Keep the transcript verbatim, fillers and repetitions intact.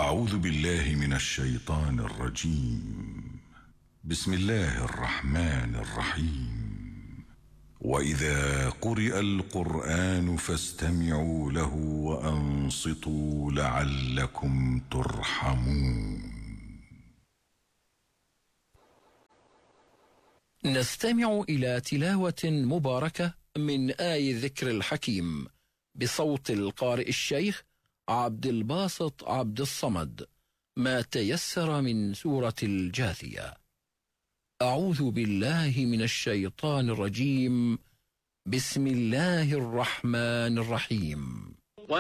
أعوذ بالله من الشيطان الرجيم. بسم الله الرحمن الرحيم. وإذا قرئ القرآن فاستمعوا له وأنصتوا لعلكم ترحمون. نستمع إلى تلاوة مباركة من آي ذكر الحكيم بصوت القارئ الشيخ عبد الباسط عبد الصمد، ما تيسر من سورة الجاثية. أعوذ بالله من الشيطان الرجيم. بسم الله الرحمن الرحيم.